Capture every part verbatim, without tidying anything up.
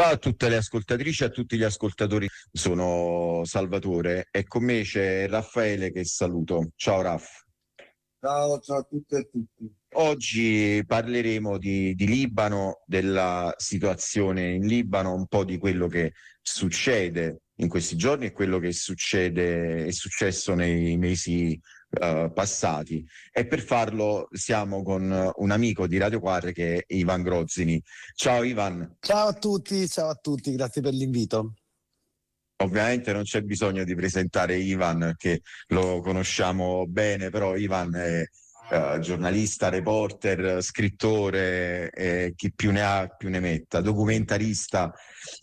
Ciao a tutte le ascoltatrici e a tutti gli ascoltatori, sono Salvatore e con me c'è Raffaele che saluto. Ciao Raff. Ciao, ciao a tutte e a tutti. Oggi parleremo di, di Libano, della situazione in Libano, un po' di quello che succede in questi giorni e quello che succede, è successo nei mesi eh, passati. E per farlo siamo con un amico di Radio Quadre che è Ivan Grozini. Ciao Ivan. Ciao a tutti, ciao a tutti, grazie per l'invito. Ovviamente non c'è bisogno di presentare Ivan, che lo conosciamo bene, però Ivan è eh, giornalista, reporter, scrittore, eh, chi più ne ha più ne metta, documentarista.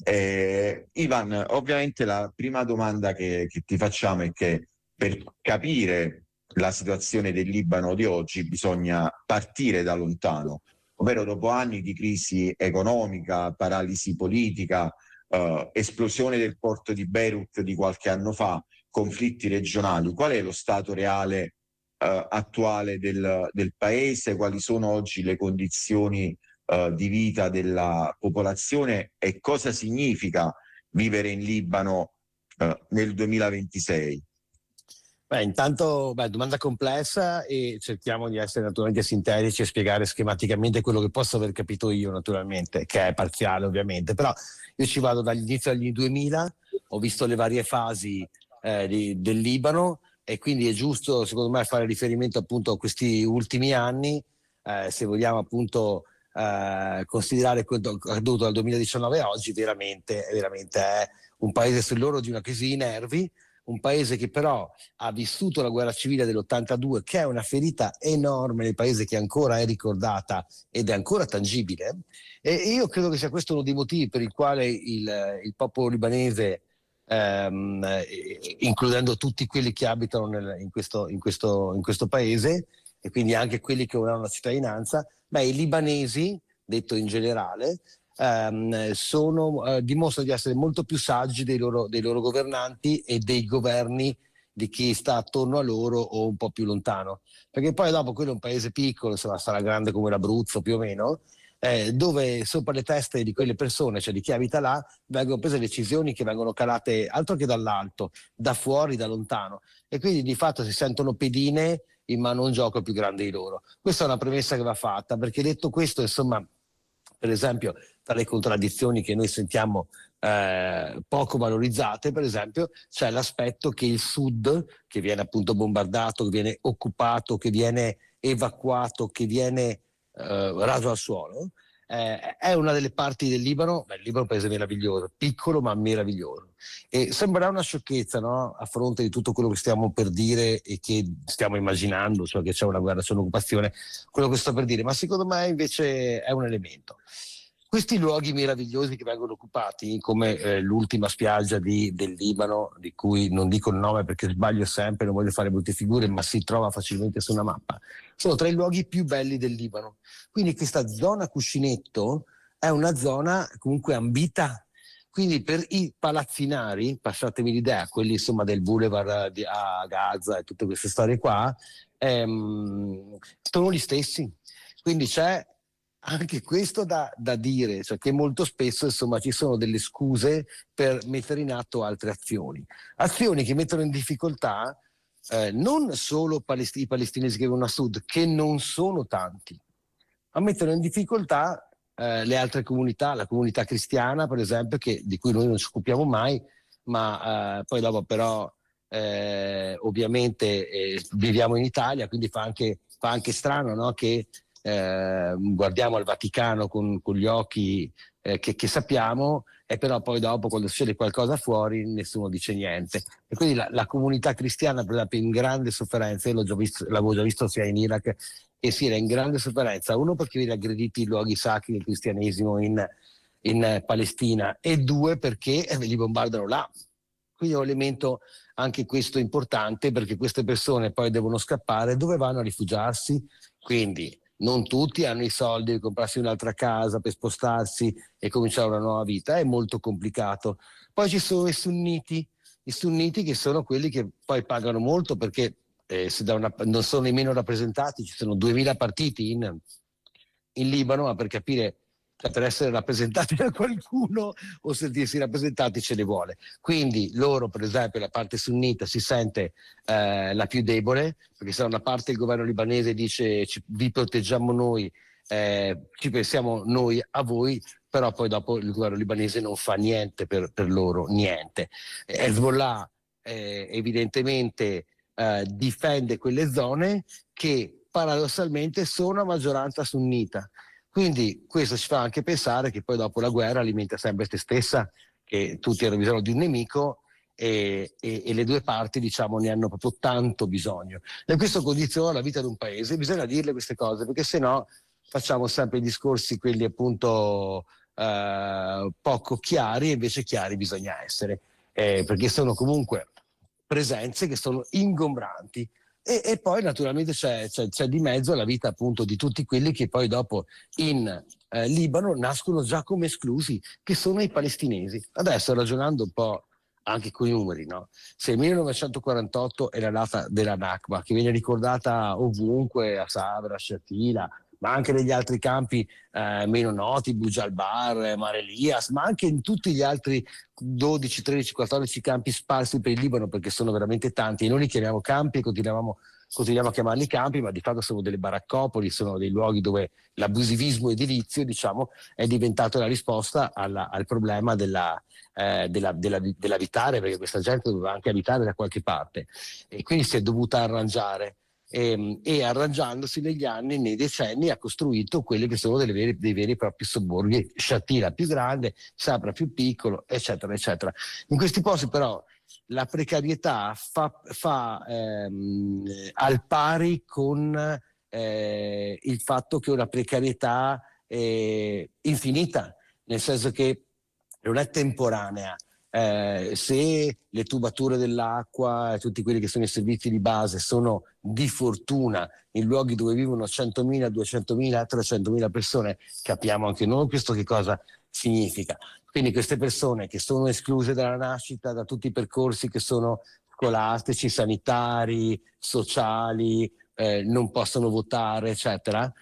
Eh, Ivan, ovviamente la prima domanda che, che ti facciamo è che per capire la situazione del Libano di oggi bisogna partire da lontano, ovvero dopo anni di crisi economica, paralisi politica, Uh, esplosione del porto di Beirut di qualche anno fa, conflitti regionali. Qual è lo stato reale uh, attuale del, del paese? Quali sono oggi le condizioni uh, di vita della popolazione e cosa significa vivere in Libano uh, nel duemilaventisei? Beh, intanto, beh, domanda complessa e cerchiamo di essere naturalmente sintetici e spiegare schematicamente quello che posso aver capito io, naturalmente, che è parziale ovviamente, però io ci vado dall'inizio agli duemila, ho visto le varie fasi eh, di, del Libano e quindi è giusto secondo me fare riferimento appunto a questi ultimi anni, eh, se vogliamo appunto eh, considerare quello accaduto dal duemiladiciannove a oggi, veramente, veramente è un paese sull'orlo di una crisi di nervi. Un paese che però ha vissuto la guerra civile dell'ottantadue, che è una ferita enorme nel paese, che ancora è ricordata ed è ancora tangibile, e io credo che sia questo uno dei motivi per il quale il, il popolo libanese, ehm, includendo tutti quelli che abitano nel, in, questo, in, questo, in questo paese e quindi anche quelli che non hanno la cittadinanza, beh, i libanesi, detto in generale, Um, sono, uh, dimostrano di essere molto più saggi dei loro, dei loro governanti e dei governi di chi sta attorno a loro o un po' più lontano, perché poi dopo quello è un paese piccolo, insomma, sarà grande come l'Abruzzo più o meno, eh, dove sopra le teste di quelle persone, cioè di chi abita là, vengono prese decisioni che vengono calate altro che dall'alto, da fuori, da lontano, e quindi di fatto si sentono pedine in mano a un gioco più grande di loro. Questa è una premessa che va fatta, perché detto questo, insomma, per esempio, tra le contraddizioni che noi sentiamo eh, poco valorizzate, per esempio, c'è l'aspetto che il sud, che viene appunto bombardato, che viene occupato, che viene evacuato, che viene eh, raso al suolo, eh, è una delle parti del Libano. Beh, il Libano è un paese meraviglioso, piccolo ma meraviglioso. E sembrerà una sciocchezza, no? A fronte di tutto quello che stiamo per dire e che stiamo immaginando, cioè che c'è una guerra, c'è un'occupazione, quello che sto per dire, ma secondo me invece è un elemento. Questi luoghi meravigliosi che vengono occupati, come eh, l'ultima spiaggia di, del Libano, di cui non dico il nome perché sbaglio sempre, non voglio fare brutte figure, ma si trova facilmente su una mappa, sono tra i luoghi più belli del Libano. Quindi questa zona cuscinetto è una zona comunque ambita. Quindi per i palazzinari, passatemi l'idea, quelli insomma del boulevard di, a Gaza e tutte queste storie qua, ehm, sono gli stessi. Quindi c'è anche questo da, da dire, cioè che molto spesso insomma ci sono delle scuse per mettere in atto altre azioni. Azioni che mettono in difficoltà eh, non solo palest- i palestinesi che vivono a sud, che non sono tanti, ma mettono in difficoltà eh, le altre comunità, la comunità cristiana per esempio, che, di cui noi non ci occupiamo mai, ma eh, poi dopo però eh, ovviamente eh, viviamo in Italia, quindi fa anche, fa anche strano, no? Che eh, guardiamo al Vaticano con, con gli occhi eh, che, che sappiamo, e però poi dopo quando succede qualcosa fuori nessuno dice niente, e quindi la, la comunità cristiana per esempio in grande sofferenza. Io l'ho già visto, l'avevo già visto sia in Iraq e Siria, in grande sofferenza, uno perché viene aggrediti i luoghi sacri del cristianesimo in, in Palestina, e due perché eh, li bombardano là. Quindi è un elemento anche questo importante, perché queste persone poi devono scappare, dove vanno a rifugiarsi? Quindi non tutti hanno i soldi per comprarsi un'altra casa, per spostarsi e cominciare una nuova vita, è molto complicato. Poi ci sono i sunniti, i sunniti che sono quelli che poi pagano molto, perché eh, se da una, non sono nemmeno rappresentati, ci sono duemila partiti in, in Libano, ma per capire cioè per essere rappresentati da qualcuno o sentirsi rappresentati ce ne vuole. Quindi loro, per esempio, la parte sunnita si sente eh, la più debole, perché se da una parte il governo libanese dice ci, vi proteggiamo noi, eh, ci pensiamo noi a voi, però poi dopo il governo libanese non fa niente per, per loro, niente. Hezbollah eh, evidentemente eh, difende quelle zone che paradossalmente sono a maggioranza sunnita. Quindi questo ci fa anche pensare che poi dopo la guerra alimenta sempre se stessa, che tutti hanno bisogno di un nemico e, e, e le due parti, diciamo, ne hanno proprio tanto bisogno. E questo condiziona la vita di un paese, bisogna dirle queste cose, perché se no facciamo sempre i discorsi quelli appunto eh, poco chiari, e invece chiari bisogna essere, eh, perché sono comunque presenze che sono ingombranti. E, e poi naturalmente c'è, c'è, c'è di mezzo la vita appunto di tutti quelli che poi dopo in eh, Libano nascono già come esclusi, che sono i palestinesi. Adesso ragionando un po' anche con i numeri, no? Se il millenovecentoquarantotto è la data della Nakba, che viene ricordata ovunque, a Sabra, a Shatila, ma anche negli altri campi eh, meno noti, Bujalbar, Mar Elias, ma anche in tutti gli altri dodici, tredici, quattordici campi sparsi per il Libano, perché sono veramente tanti, e noi li chiamiamo campi e continuiamo, continuiamo a chiamarli campi, ma di fatto sono delle baraccopoli, sono dei luoghi dove l'abusivismo edilizio, diciamo, è diventato la risposta alla, al problema della, eh, della, della, dell'abitare, perché questa gente doveva anche abitare da qualche parte, e quindi si è dovuta arrangiare. E, e arrangiandosi negli anni, nei decenni, ha costruito quelli che sono delle vere, dei veri e propri sobborghi, Shatila più grande, Sabra più piccolo, eccetera, eccetera. In questi posti però la precarietà fa, fa ehm, al pari con eh, il fatto che è una precarietà eh, infinita, nel senso che non è temporanea. Eh, se le tubature dell'acqua e tutti quelli che sono i servizi di base sono di fortuna in luoghi dove vivono centomila, duecentomila, trecentomila persone, capiamo anche noi questo che cosa significa. Quindi queste persone che sono escluse dalla nascita da tutti i percorsi che sono scolastici, sanitari, sociali, eh, non possono votare, eccetera,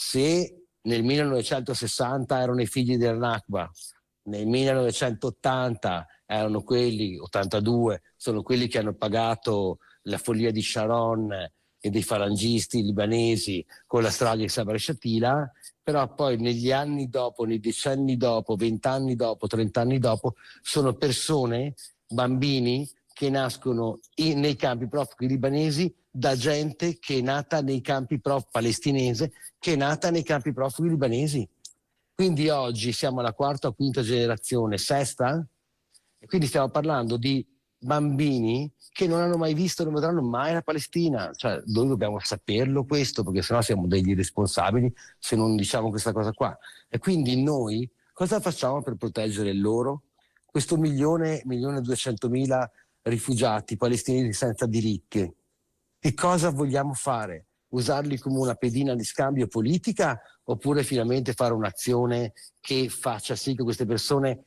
se nel millenovecentosessanta erano i figli del Nakba, nel millenovecentottanta erano quelli, ottantadue, sono quelli che hanno pagato la follia di Sharon e dei falangisti libanesi con la strage di Sabra e Shatila, però poi negli anni dopo, nei decenni dopo, vent'anni dopo, trent'anni dopo, sono persone, bambini, che nascono in, nei campi profughi libanesi da gente che è nata nei campi prof palestinese, che è nata nei campi profughi libanesi. Quindi oggi siamo alla quarta o quinta generazione, sesta, e quindi stiamo parlando di bambini che non hanno mai visto, non vedranno mai la Palestina. Cioè, noi dobbiamo saperlo questo, perché sennò siamo degli irresponsabili se non diciamo questa cosa qua. E quindi noi cosa facciamo per proteggere loro? Questo milione, milione e duecentomila rifugiati palestinesi senza diritti. Che cosa vogliamo fare? Usarli come una pedina di scambio politica oppure finalmente fare un'azione che faccia sì che queste persone,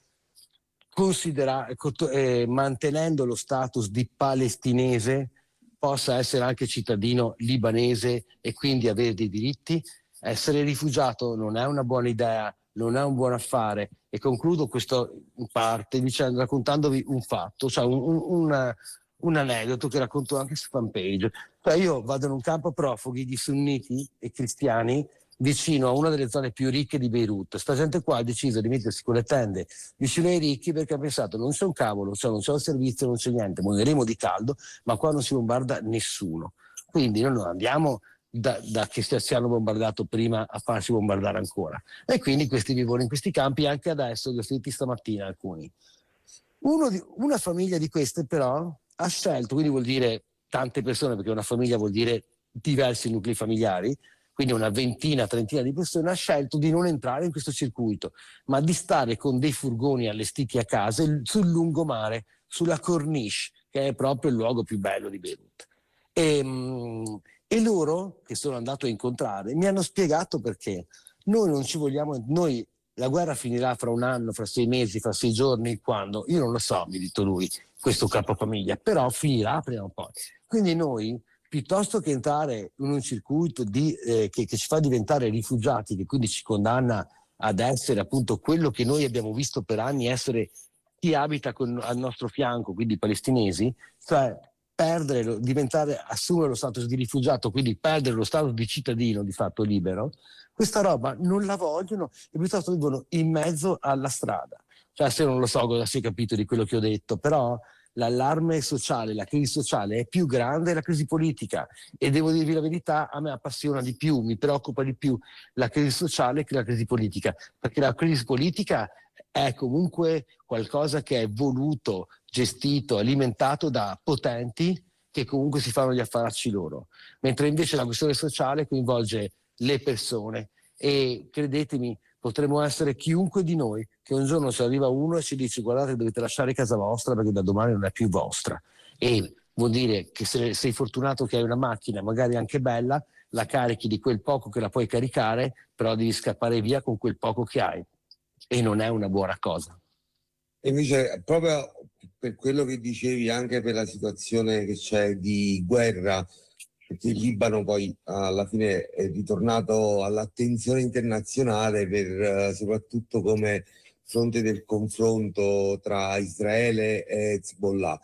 considera, eh, mantenendo lo status di palestinese, possa essere anche cittadino libanese e quindi avere dei diritti? Essere rifugiato non è una buona idea, non è un buon affare. E concludo questo in parte dicendo, raccontandovi un fatto, cioè un, un, un, un aneddoto che racconto anche su fanpage. Cioè io vado in un campo profughi di sunniti e cristiani vicino a una delle zone più ricche di Beirut. Sta gente qua ha deciso di mettersi con le tende vicino ai ricchi perché ha pensato non c'è un cavolo, cioè non c'è un servizio, non c'è niente, moriremo di caldo, ma qua non si bombarda nessuno. Quindi noi non andiamo da, da che si hanno bombardato prima a farsi bombardare ancora. E quindi questi vivono in questi campi anche adesso, li ho sentiti stamattina alcuni. Uno di, una famiglia di queste però ha scelto, quindi vuol dire tante persone, perché una famiglia vuol dire diversi nuclei familiari, quindi una ventina, trentina di persone, ha scelto di non entrare in questo circuito, ma di stare con dei furgoni allestiti a casa sul lungomare, sulla Corniche, che è proprio il luogo più bello di Beirut. E, e loro, che sono andato a incontrare, mi hanno spiegato perché noi non ci vogliamo, noi la guerra finirà fra un anno, fra sei mesi, fra sei giorni, quando? Io non lo so, mi ha detto lui, questo capofamiglia, però finirà prima o poi. Quindi noi, piuttosto che entrare in un circuito di, eh, che, che ci fa diventare rifugiati, che quindi ci condanna ad essere appunto quello che noi abbiamo visto per anni essere chi abita con, al nostro fianco, quindi i palestinesi, cioè perdere, diventare, assumere lo status di rifugiato, quindi perdere lo status di cittadino di fatto libero, questa roba non la vogliono e piuttosto vivono in mezzo alla strada. Cioè, se non lo so cosa si è capito di quello che ho detto, però l'allarme sociale, la crisi sociale è più grande della crisi politica, e devo dirvi la verità, a me appassiona di più, mi preoccupa di più la crisi sociale che la crisi politica, perché la crisi politica è comunque qualcosa che è voluto, gestito, alimentato da potenti che comunque si fanno gli affaracci loro, mentre invece la questione sociale coinvolge le persone, e credetemi, potremmo essere chiunque di noi, che un giorno ci arriva uno e ci dice: guardate, dovete lasciare casa vostra perché da domani non è più vostra, e vuol dire che se sei fortunato che hai una macchina magari anche bella, la carichi di quel poco che la puoi caricare, però devi scappare via con quel poco che hai, e non è una buona cosa. E invece, proprio per quello che dicevi, anche per la situazione che c'è di guerra, perché il Libano poi alla fine è ritornato all'attenzione internazionale per eh, soprattutto come fronte del confronto tra Israele e Hezbollah.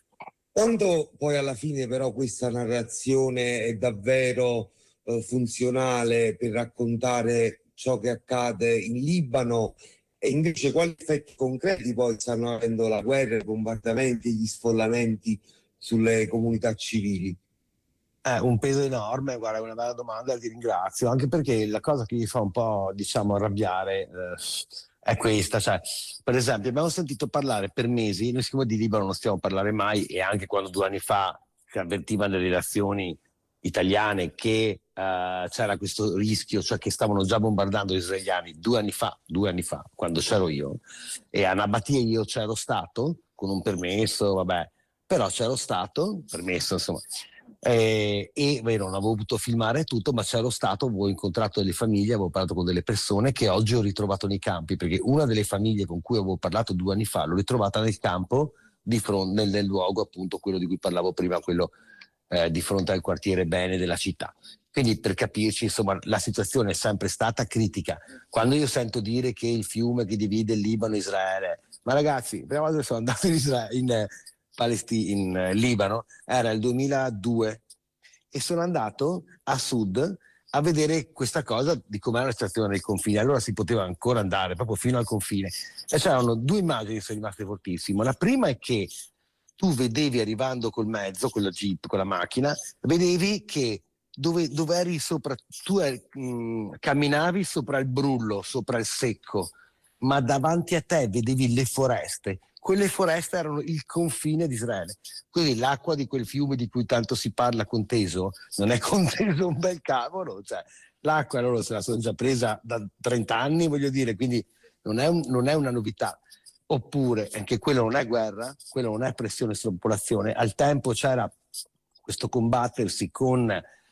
Quanto poi alla fine però questa narrazione è davvero eh, funzionale per raccontare ciò che accade in Libano, e invece quali effetti concreti poi stanno avendo la guerra, i bombardamenti e gli sfollamenti sulle comunità civili? È un peso enorme, guarda, è una bella domanda, ti ringrazio, anche perché la cosa che mi fa un po', diciamo, arrabbiare eh, è questa, cioè, per esempio, abbiamo sentito parlare per mesi, noi siccome di Libano non stiamo a parlare mai, e anche quando due anni fa si avvertivano le relazioni italiane che eh, c'era questo rischio, cioè che stavano già bombardando gli israeliani due anni fa, due anni fa, quando c'ero io, e a Nabatia io c'ero stato, con un permesso, vabbè, però c'ero stato, permesso, insomma. Eh, e beh, non avevo potuto filmare tutto, ma c'ero stato, avevo incontrato delle famiglie, avevo parlato con delle persone che oggi ho ritrovato nei campi, perché una delle famiglie con cui avevo parlato due anni fa l'ho ritrovata nel campo di fronte, nel, nel luogo appunto quello di cui parlavo prima, quello eh, di fronte al quartiere bene della città. Quindi, per capirci, insomma, la situazione è sempre stata critica. Quando io sento dire che il fiume che divide il Libano e Israele, ma ragazzi, la prima volta che sono andato in Israele, in Palestina, in eh, Libano, era il duemiladue, e sono andato a sud a vedere questa cosa di com'era la situazione del confine. Allora si poteva ancora andare proprio fino al confine, e c'erano due immagini che sono rimaste fortissime. La prima è che tu vedevi, arrivando col mezzo, con la jeep, con la macchina, vedevi che dove, dove eri sopra, tu eri, mh, camminavi sopra il brullo, sopra il secco, ma davanti a te vedevi le foreste. Quelle foreste erano il confine di Israele. Quindi l'acqua di quel fiume di cui tanto si parla conteso non è conteso un bel cavolo, cioè l'acqua loro se la sono già presa da trenta anni, voglio dire, quindi non è, un, non è una novità. Oppure anche quello non è guerra, quello non è pressione sulla popolazione. Al tempo c'era questo combattersi con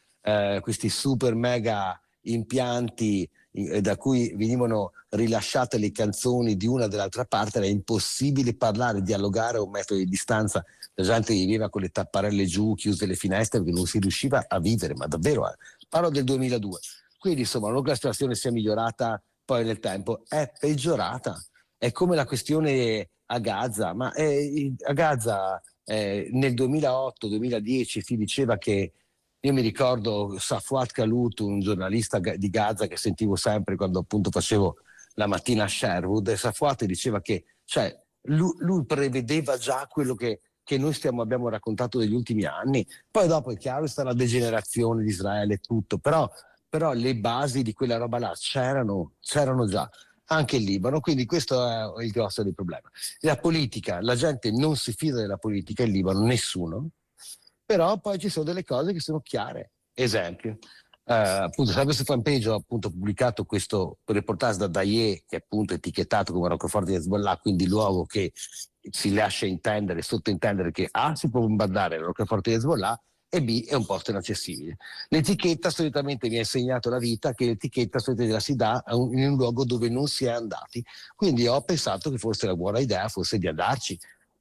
eh, questi super mega impianti eh, da cui venivano rilasciate le canzoni di una e dell'altra parte. Era impossibile parlare, dialogare a un metro di distanza. La gente viveva con le tapparelle giù, chiuse le finestre, perché non si riusciva a vivere, ma davvero, eh. Parlo del duemiladue. Quindi insomma non che la situazione sia migliorata poi nel tempo, è peggiorata. È come la questione a Gaza, ma eh, a Gaza eh, nel duemilaotto duemiladieci si diceva che, io mi ricordo Safwat Kalut, un giornalista di Gaza che sentivo sempre quando appunto facevo la mattina a Sherwood, e Safwat diceva che, cioè, lui, lui prevedeva già quello che, che noi stiamo, abbiamo raccontato negli ultimi anni. Poi dopo è chiaro, sta la degenerazione di Israele e tutto, però, però le basi di quella roba là c'erano, c'erano già anche in Libano, quindi questo è il grosso del problema. La politica, la gente non si fida della politica in Libano, nessuno, però poi ci sono delle cose che sono chiare. Esempio, eh, appunto, sempre su Fanpage ho appunto pubblicato questo reportage da Daye, che è appunto etichettato come roccaforte di Hezbollah, quindi luogo che si lascia intendere, sottointendere che A, si può bombardare la roccaforte di Hezbollah, e B, è un posto inaccessibile. L'etichetta solitamente mi ha insegnato la vita che l'etichetta solitamente la si dà un, in un luogo dove non si è andati, quindi ho pensato che forse la buona idea fosse di andarci,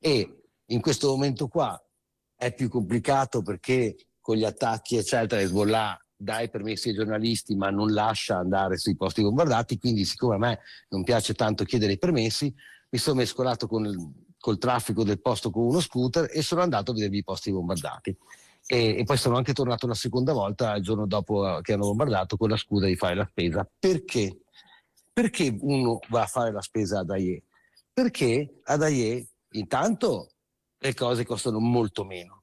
e in questo momento qua è più complicato perché con gli attacchi eccetera Hezbollah dà i permessi ai giornalisti ma non lascia andare sui posti bombardati, quindi siccome a me non piace tanto chiedere i permessi, mi sono mescolato con il, col traffico del posto con uno scooter e sono andato a vedermi i posti bombardati. E, e poi sono anche tornato una seconda volta il giorno dopo che hanno bombardato con la scusa di fare la spesa. Perché? Perché uno va a fare la spesa ad Aie? Perché ad Aie intanto le cose costano molto meno.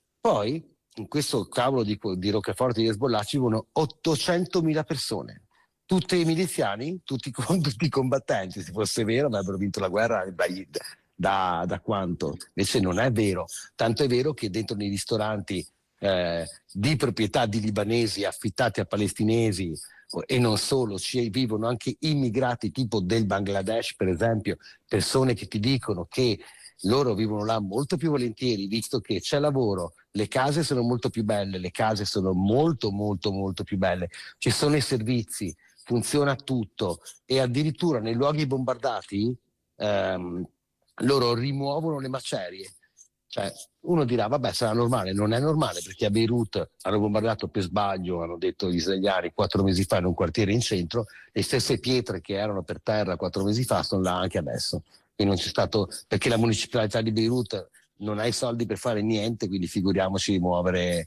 Poi in questo cavolo di, di Roccaforte di Hezbollah ci vivono ottocentomila persone, tutti i miliziani, tutti, tutti i combattenti. Se fosse vero avrebbero vinto la guerra da, da, da quanto? Invece non è vero, tanto è vero che dentro nei ristoranti eh, di proprietà di libanesi affittati a palestinesi e non solo, ci vivono anche immigrati tipo del Bangladesh, per esempio, persone che ti dicono che loro vivono là molto più volentieri, visto che c'è lavoro, le case sono molto più belle, le case sono molto molto molto più belle, ci sono i servizi, funziona tutto, e addirittura nei luoghi bombardati ehm, loro rimuovono le macerie. Cioè, uno dirà, vabbè, sarà normale. Non è normale, perché a Beirut hanno bombardato per sbaglio, hanno detto gli israeliani quattro mesi fa in un quartiere in centro, le stesse pietre che erano per terra quattro mesi fa sono là anche adesso. E non c'è stato, perché la municipalità di Beirut non ha i soldi per fare niente, quindi figuriamoci di muovere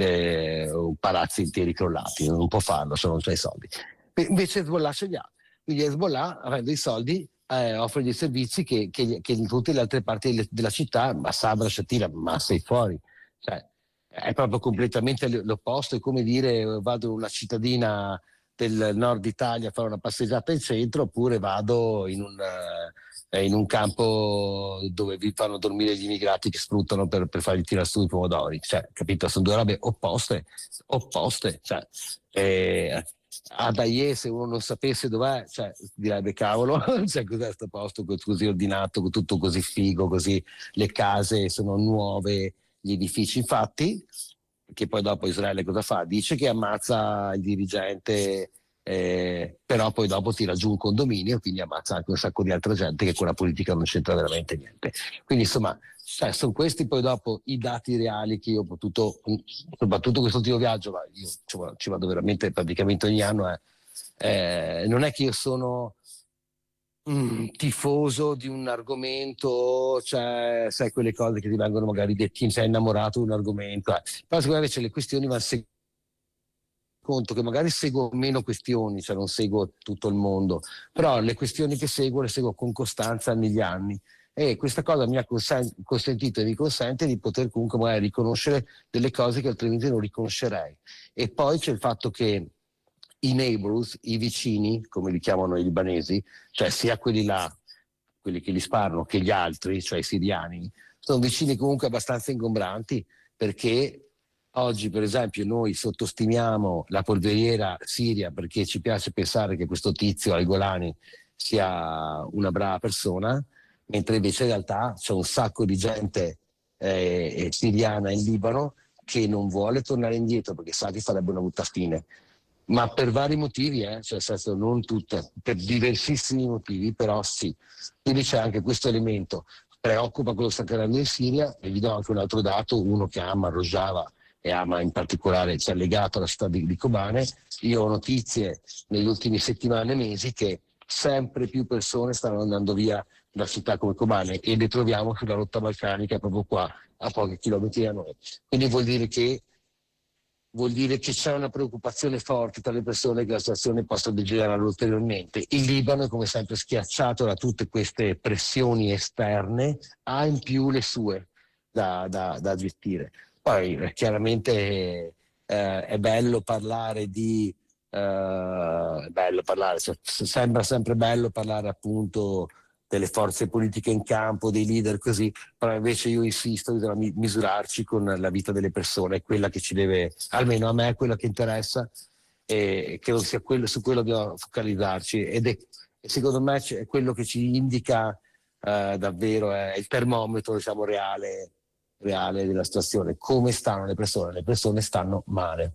de, palazzi interi crollati, non può farlo se non c'è i soldi. E invece Hezbollah ce li ha, quindi Hezbollah, avendo i soldi, Eh, offre dei servizi che, che, che in tutte le altre parti delle, della città, ma Sabra, Shatila, ma sei fuori, cioè, è proprio completamente l'opposto. È come dire vado in una cittadina del nord Italia a fare una passeggiata in centro, oppure vado in un, eh, in un campo dove vi fanno dormire gli immigrati che sfruttano per, per fargli tirare su i pomodori, cioè, capito? Sono due robe opposte, opposte, cioè, eh, ad Aie, se uno non sapesse dov'è, cioè, direbbe cavolo, cioè, cos'è sto posto così ordinato, con tutto così figo, così le case sono nuove, gli edifici. Infatti, che poi dopo Israele cosa fa? Dice che ammazza il dirigente, eh, però poi dopo tira giù un condominio, quindi ammazza anche un sacco di altra gente che con la politica non c'entra veramente niente. Quindi insomma, cioè, sono questi poi dopo i dati reali che io ho potuto, soprattutto quest'ultimo viaggio, ma io cioè, ci vado veramente praticamente ogni anno, eh, eh, non è che io sono mm, tifoso di un argomento, cioè sai quelle cose che ti vengono magari detti, sei innamorato di un argomento, eh. Però secondo me invece le questioni vanno seguite, conto che magari seguo meno questioni, cioè non seguo tutto il mondo, però le questioni che seguo le seguo con costanza negli anni, e questa cosa mi ha consen- consentito e mi consente di poter comunque magari riconoscere delle cose che altrimenti non riconoscerei. E poi c'è il fatto che i neighbors, i vicini, come li chiamano i libanesi, cioè sia quelli là, quelli che li sparano, che gli altri, cioè i siriani, sono vicini comunque abbastanza ingombranti, perché oggi, per esempio, noi sottostimiamo la polveriera siria perché ci piace pensare che questo tizio al Golani sia una brava persona, mentre invece in realtà c'è un sacco di gente eh, siriana in Libano che non vuole tornare indietro perché sa che farebbe una brutta fine. Ma per vari motivi, eh? Cioè, nel senso, non tutte, per diversissimi motivi, però sì. Quindi c'è anche questo elemento. Preoccupa quello che sta accadendo in Siria, e vi do anche un altro dato, uno che ama Rojava e ama in particolare, cioè legato alla città di, di Kobane. Io ho notizie negli ultimi settimane e mesi che sempre più persone stanno andando via da città come Kobane, e le troviamo sulla rotta balcanica proprio qua, a pochi chilometri da noi. Quindi vuol dire che vuol dire che c'è una preoccupazione forte tra le persone che la situazione possa degenerare ulteriormente. Il Libano è come sempre schiacciato da tutte queste pressioni esterne, ha in più le sue da, da, da gestire. Poi eh, chiaramente eh, è bello parlare di eh, è bello parlare, cioè, sembra sempre bello parlare appunto delle forze politiche in campo, dei leader così, però invece io insisto, bisogna misurarci con la vita delle persone, quella che ci deve, almeno a me, quella che interessa, e che non sia quello, su quello dobbiamo focalizzarci, ed è secondo me è quello che ci indica eh, davvero, è il termometro, diciamo, reale, reale della situazione. Come stanno le persone? Le persone stanno male.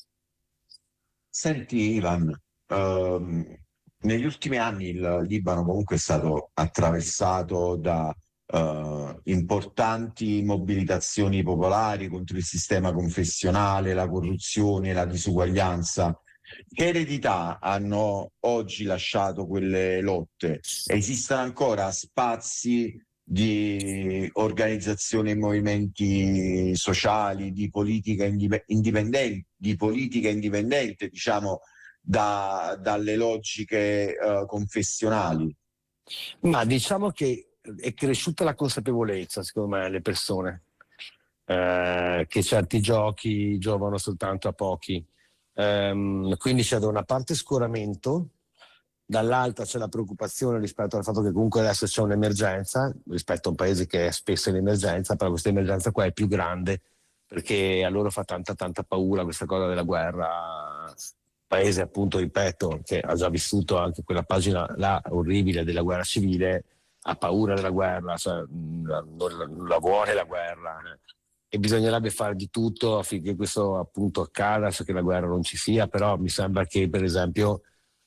Senti Ivan, ehm, negli ultimi anni il Libano comunque è stato attraversato da uh, importanti mobilitazioni popolari contro il sistema confessionale, la corruzione, la disuguaglianza. Che eredità hanno oggi lasciato quelle lotte? Esistono ancora spazi di organizzazione e movimenti sociali, di politica indipendente, di politica indipendente, diciamo, da, dalle logiche uh, confessionali? Ma diciamo che è cresciuta la consapevolezza, secondo me, alle persone, eh, che certi giochi giovano soltanto a pochi. Um, quindi c'è da una parte scoramento, dall'altra c'è la preoccupazione rispetto al fatto che comunque adesso c'è un'emergenza rispetto a un paese che è spesso in emergenza, però questa emergenza qua è più grande perché a loro fa tanta tanta paura questa cosa della guerra. Paese, appunto, ripeto, che ha già vissuto anche quella pagina là orribile della guerra civile, ha paura della guerra, cioè, non, non la vuole la guerra, e bisognerebbe fare di tutto affinché questo appunto accada, cioè che la guerra non ci sia. Però mi sembra che, per esempio,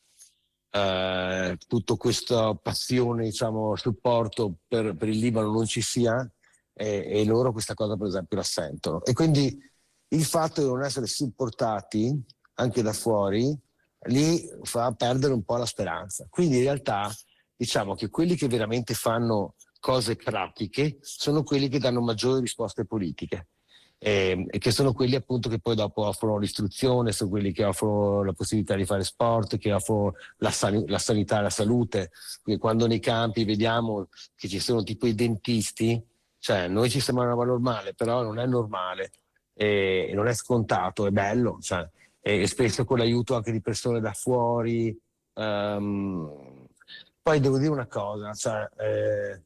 eh, tutto questa passione, diciamo, supporto per, per il Libano non ci sia, e, e loro questa cosa, per esempio, la sentono. E quindi il fatto di non essere supportati anche da fuori li fa perdere un po' la speranza. Quindi in realtà diciamo che quelli che veramente fanno cose pratiche sono quelli che danno maggiori risposte politiche, eh, e che sono quelli appunto che poi dopo offrono l'istruzione, sono quelli che offrono la possibilità di fare sport, che offrono la, san- la sanità e la salute. Quindi quando nei campi vediamo che ci sono tipo i dentisti, cioè noi ci sembra una roba normale, però non è normale, e, e non è scontato, è bello, cioè, e, e spesso con l'aiuto anche di persone da fuori. Um, poi devo dire una cosa, cioè, eh,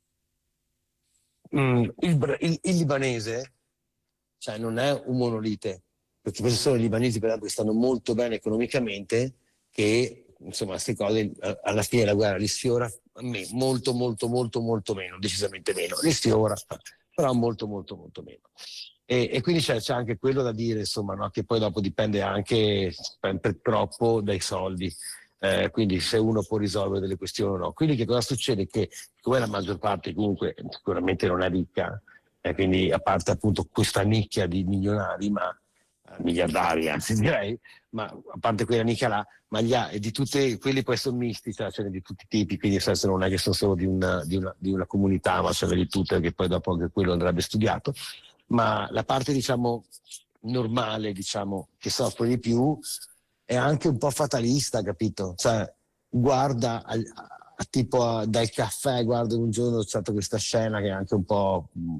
mm, il, il, il libanese, cioè, non è un monolite, perché questi sono i libanesi, per esempio, che stanno molto bene economicamente, che insomma queste cose alla fine della guerra li sfiora me, molto molto molto molto meno, decisamente meno, li sfiora, però molto molto molto meno. E, e quindi c'è, c'è anche quello da dire, insomma, no? Che poi dopo dipende anche sempre troppo dai soldi. Eh, quindi se uno può risolvere delle questioni o no. Quindi che cosa succede? Che come la maggior parte comunque sicuramente non è ricca, eh, quindi a parte appunto questa nicchia di milionari, ma eh, miliardari anzi direi, ma a parte quella nicchia là, ma gli ha, e di tutti quelli poi sono misti, cioè ce ne di tutti i tipi, quindi nel senso non è che sono solo di una, di una, di una comunità, ma ce ne di tutte, che poi dopo anche quello andrebbe studiato. Ma la parte, diciamo, normale, diciamo, che soffre di più è anche un po' fatalista, capito? Cioè, guarda a, a, tipo a, dal caffè, guarda, un giorno c'è stata questa scena che è anche un po', mh,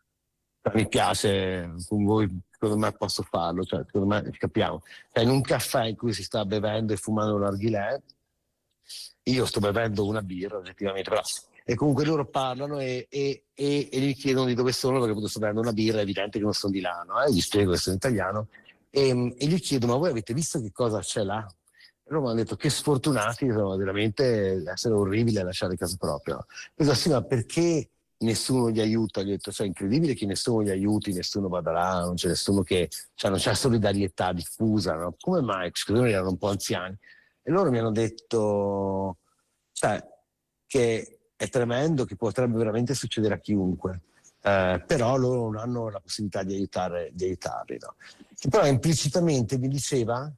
mi piace, con voi secondo me posso farlo, cioè secondo me capiamo. Cioè, in un caffè in cui si sta bevendo e fumando un narghilè, io sto bevendo una birra oggettivamente, però, e comunque loro parlano e, e, e, e gli chiedono di dove sono, perché appunto sto bevendo una birra, è evidente che non sono di là, no? E gli spiego che sono italiano, e, e gli chiedo: ma voi avete visto che cosa c'è là? E loro mi hanno detto: che sfortunati, sono veramente essere orribile a lasciare casa propria. Cosa sì, ma perché nessuno gli aiuta? Gli ho detto: cioè, è incredibile che nessuno gli aiuti, nessuno vada là, non c'è nessuno che, cioè, non c'è solidarietà diffusa, no? Come mai? Scusate, erano un po' anziani. E loro mi hanno detto, cioè, che è tremendo, che potrebbe veramente succedere a chiunque, eh, però loro non hanno la possibilità di aiutare, di aiutarli, no? Che però implicitamente mi diceva,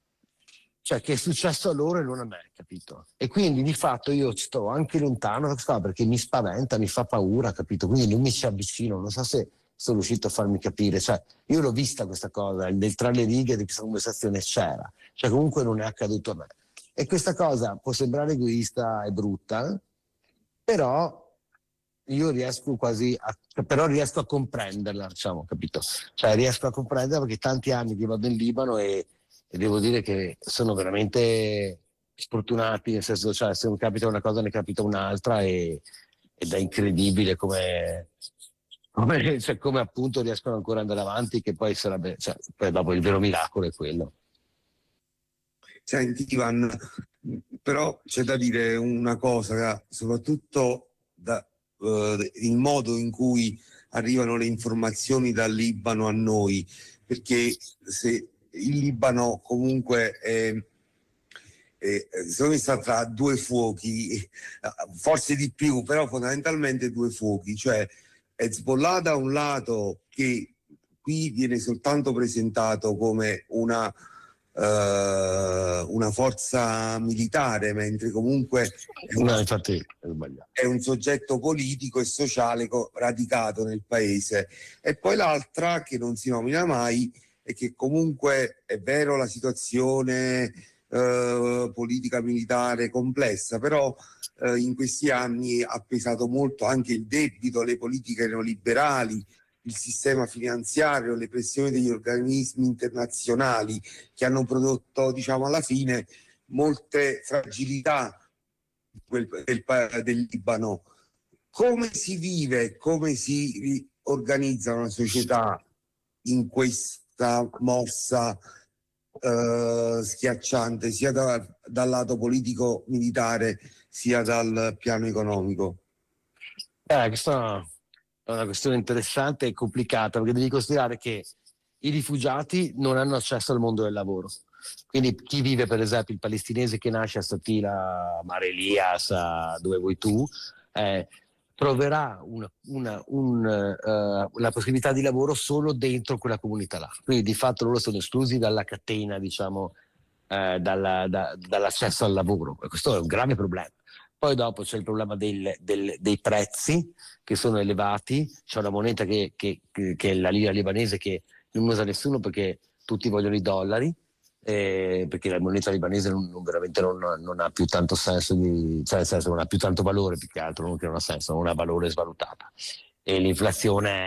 cioè, che è successo a loro e non a me, capito? E quindi di fatto io sto anche lontano perché mi spaventa, mi fa paura, capito? Quindi non mi ci avvicino, non so se sono riuscito a farmi capire, cioè io l'ho vista questa cosa, nel tra le righe di questa conversazione c'era, cioè comunque non è accaduto a me. E questa cosa può sembrare egoista e brutta, però io riesco quasi a, però riesco a comprenderla, diciamo, capito? Cioè riesco a comprenderla perché tanti anni che vado in Libano e, e devo dire che sono veramente sfortunati, nel senso, cioè se non capita una cosa ne capita un'altra, e, ed è incredibile come, come, cioè, come appunto riescono ancora ad andare avanti, che poi sarebbe, cioè, poi dopo il vero miracolo è quello. Senti Ivan, però c'è da dire una cosa, soprattutto da, uh, il modo in cui arrivano le informazioni dal Libano a noi, perché se il Libano comunque è, eh, secondo me sta tra due fuochi, forse di più, però fondamentalmente due fuochi, cioè Hezbollah da un lato, che qui viene soltanto presentato come una Uh, una forza militare, mentre comunque è, una, no, infatti è, è un soggetto politico e sociale co- radicato nel paese. E poi l'altra, che non si nomina mai, è che comunque è vero la situazione uh, politica militare complessa, però uh, in questi anni ha pesato molto anche il debito, le politiche neoliberali, il sistema finanziario, le pressioni degli organismi internazionali, che hanno prodotto, diciamo, alla fine molte fragilità del, del, del Libano. Come si vive, come si organizza una società in questa mossa eh, schiacciante, sia da, dal lato politico militare sia dal piano economico? Eh, questa è una questione interessante e complicata, perché devi considerare che i rifugiati non hanno accesso al mondo del lavoro. Quindi chi vive, per esempio, il palestinese che nasce a Statila, Mare Elias, dove vuoi tu, eh, troverà una, una, un, uh, la possibilità di lavoro solo dentro quella comunità là. Quindi di fatto loro sono esclusi dalla catena, diciamo, eh, dalla, da, dall'accesso al lavoro. Questo è un grave problema. Poi dopo c'è il problema del, del, dei prezzi che sono elevati, c'è una moneta che, che, che è la lira libanese che non usa nessuno perché tutti vogliono i dollari, eh, perché la moneta libanese non, non veramente non, non ha più tanto senso, di, cioè nel senso non ha più tanto valore, più che altro non che non ha senso, non ha valore svalutata. E l'inflazione